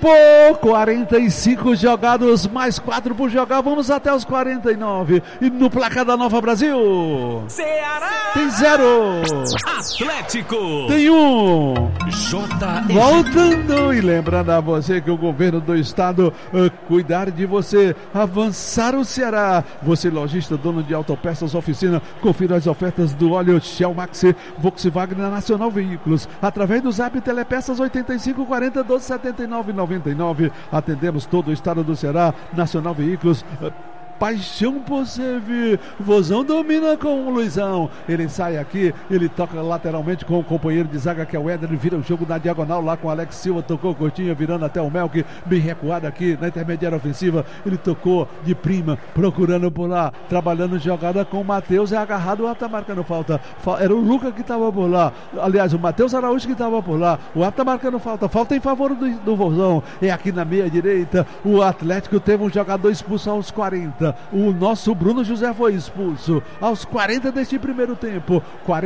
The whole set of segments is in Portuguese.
tempo, 45 jogados, mais 4 por jogar, vamos até os 49. E no placar da Nova Brasil, Ceará tem 0, Atlético tem 1. JR. Voltando e lembrando a você que o governo do estado cuidar de você, avançar o Ceará. Você lojista, dono de autopeças, oficina, confira as ofertas do óleo Shell Maxi Volkswagen Nacional Veículos através do Zap Telepeças 8540 12 79 99. Atendemos todo o estado do Ceará. Nacional Veículos, paixão por servir. Vozão domina com o Luizão. Ele sai aqui, ele toca lateralmente com o companheiro de zaga que é o Éder. Ele vira o jogo na diagonal lá com o Alex Silva. Tocou curtinha, virando até o Melk, bem recuado aqui na intermediária ofensiva. Ele tocou de prima, procurando por lá, trabalhando jogada com o Matheus. É agarrado, o Ato tá marcando falta. Era o Luca que estava por lá. Aliás, o Matheus Araújo que estava por lá. O Ato tá marcando falta. Falta em favor do Vozão. É aqui na meia direita. O Atlético teve um jogador expulso aos 40. O nosso Bruno José foi expulso aos 40 deste primeiro tempo.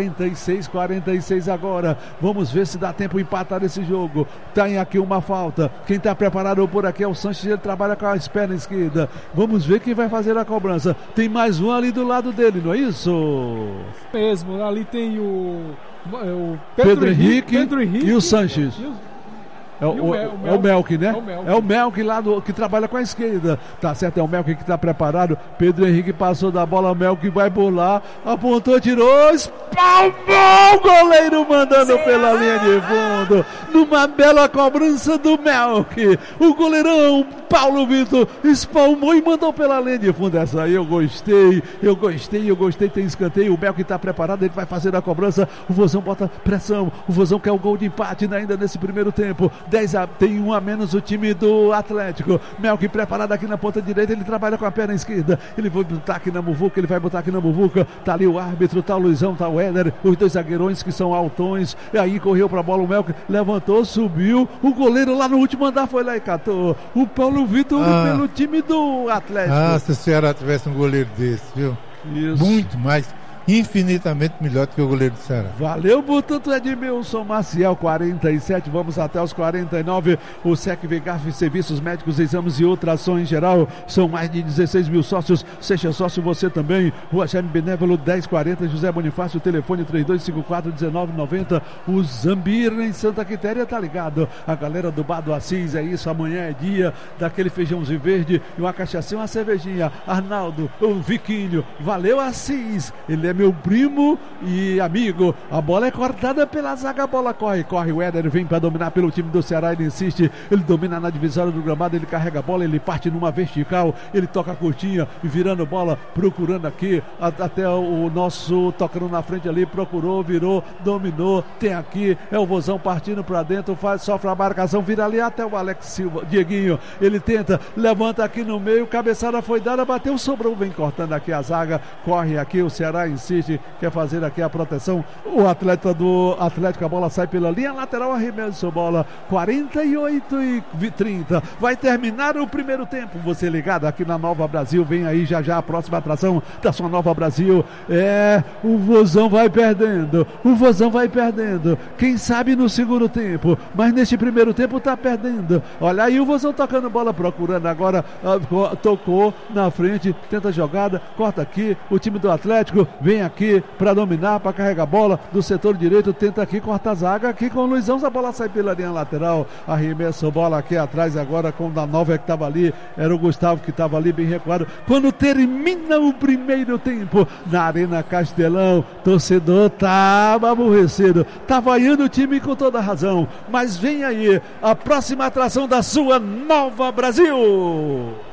46 agora. Vamos ver se dá tempo de empatar esse jogo. Tem aqui uma falta. Quem está preparado por aqui é o Sanches. Ele trabalha com a perna esquerda. Vamos ver quem vai fazer a cobrança. Tem mais um ali do lado dele, não é isso? Mesmo, ali tem o Pedro Henrique e o Sanches. É o Melk, né? É o Melk lá que trabalha com a esquerda. Tá certo, é o Melk que tá preparado. Pedro Henrique passou da bola, o Melk vai pular, apontou, tirou, espalmou o goleiro mandando pela linha de fundo. Numa bela cobrança do Melk. O goleirão Paulo Vitor espalmou e mandou pela linha de fundo. Essa aí eu gostei. Tem escanteio. O Melk tá preparado, ele vai fazer a cobrança. O Vozão bota pressão. O Vozão quer o gol de empate ainda nesse primeiro tempo. Tem 1 a menos o time do Atlético. Melk preparado aqui na ponta direita, ele trabalha com a perna esquerda. Ele vai botar aqui na muvuca, tá ali o árbitro, tá o Luizão, tá o Éder, os dois zagueirões que são altões. E aí correu pra bola, o Melk levantou, subiu. O goleiro lá no último andar foi lá e catou. O Paulo Vitor pelo time do Atlético. Se o Ceará tivesse um goleiro desse, viu? Isso. Muito mais, infinitamente melhor do que o goleiro do Ceará. Valeu, portanto, Edmilson Maciel, 47, vamos até os 49. O SEC Vegaf, serviços médicos, exames e ultrassom em geral, são mais de 16 mil sócios. Seja sócio você também. Rua Jaime Benévolo 1040, José Bonifácio, telefone 3254-1990. O Zambira em Santa Quitéria, tá ligado? A galera do Bar do Assis, é isso, amanhã é dia daquele feijãozinho verde e uma cachaçinha, uma cervejinha. Arnaldo, o Viquinho, valeu Assis, ele é meu primo e amigo. A bola é cortada pela zaga, a bola corre, o Éder vem para dominar pelo time do Ceará, ele insiste, ele domina na divisória do gramado, ele carrega a bola, ele parte numa vertical, ele toca curtinha e virando bola, procurando aqui, até o nosso tocando na frente ali, procurou, virou, dominou, tem aqui, é o Vozão partindo para dentro, sofre a marcação, vira ali até o Alex Silva, Dieguinho, ele tenta, levanta aqui no meio, cabeçada foi dada, bateu, sobrou, vem cortando aqui a zaga, corre aqui, o Ceará insiste, quer fazer aqui a proteção. O atleta do Atlético, a bola sai pela linha lateral, arremesso, bola 48-30. Vai terminar o primeiro tempo. Você ligado aqui na Nova Brasil, vem aí já a próxima atração da sua Nova Brasil. O Vozão vai perdendo. Quem sabe no segundo tempo, mas neste primeiro tempo tá perdendo. Olha aí o Vozão tocando bola, procurando agora, tocou na frente, tenta a jogada, corta aqui, o time do Atlético vem aqui para dominar, para carregar a bola do setor direito, tenta aqui cortar a zaga aqui com o Luizão, a bola sai pela linha lateral, arremessa a bola aqui atrás agora com o da Nova que estava ali, era o Gustavo que estava ali bem recuado. Quando termina o primeiro tempo na Arena Castelão, torcedor tava aborrecido, tá vaiando o time com toda razão, mas vem aí a próxima atração da sua Nova Brasil.